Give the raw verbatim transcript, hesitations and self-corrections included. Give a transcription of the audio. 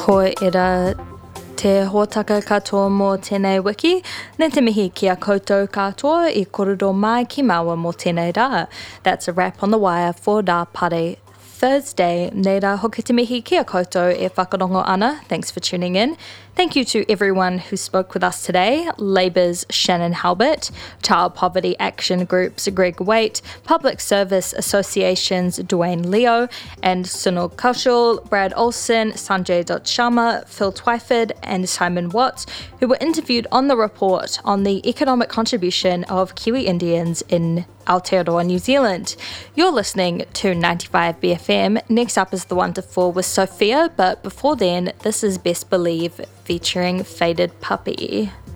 Ko era te hōtaka katoa mō tēnei wiki, nē te mihi ki a koutou katoa I korero mai ki maua mō tēnei rā. That's a wrap on The Wire for Rā Pare Thursday. Nei rā hoki te mihi ki a koutou e whakarongo ana. Thanks for tuning in. Thank you to everyone who spoke with us today. Labour's Shannon Halbert, Child Poverty Action Group's Greg Waite, Public Service Association's Dwayne Leo, and Sunil Kaushal, Brad Olson, Sanjay Dutt Sharma, Phil Twyford, and Simon Watts, who were interviewed on the report on the economic contribution of Kiwi Indians in Aotearoa, New Zealand. You're listening to ninety-five B F M. Next up is The One to Four with Sophia, but before then, this is Best Believe featuring Faded Puppy.